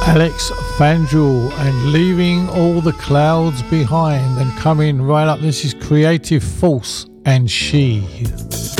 Alex Fanjul and Leaving All the Clouds Behind, and coming right up, this is Creative Force and She.